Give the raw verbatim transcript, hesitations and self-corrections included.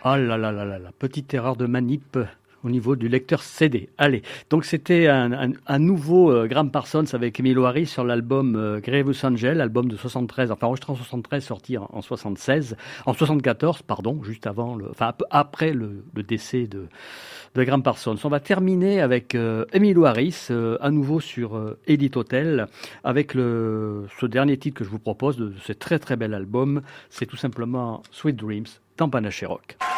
Ah là là là là là, petite erreur de manip au niveau du lecteur C D. Allez, donc c'était un, un, un nouveau euh, Graham Parsons avec Emmylou Harris sur l'album euh, Grievous Angel, album de soixante-treize, enfin enregistré en soixante-treize, sorti en, en soixante-seize, en soixante-quatorze, pardon, juste avant, le, enfin après le, le décès de, de Graham Parsons. On va terminer avec euh, Emmylou Harris, euh, à nouveau sur euh, Elite Hotel, avec le, ce dernier titre que je vous propose de ce très très bel album, c'est tout simplement Sweet Dreams dans Panache Rock.